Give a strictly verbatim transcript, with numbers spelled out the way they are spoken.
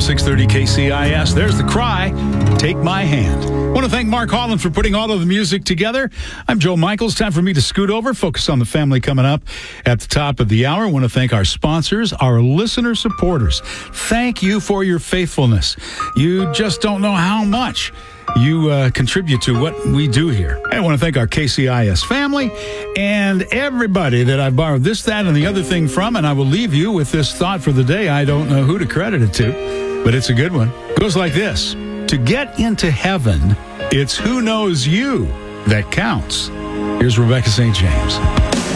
six thirty K C I S. There's the cry, Take My Hand. I want to thank Mark Holland for putting all of the music together. I'm Joe Michaels. Time for me to scoot over, focus on the family coming up at the top of the hour. I want to thank our sponsors, our listener supporters. Thank you for your faithfulness. You just don't know how much you uh, contribute to what we do here. I want to thank our K C I S family and everybody that I've borrowed this, that, and the other thing from, and I will leave you with this thought for the day. I don't know who to credit it to, but it's a good one. It goes like this. To get into heaven, it's who knows you that counts. Here's Rebecca Saint James.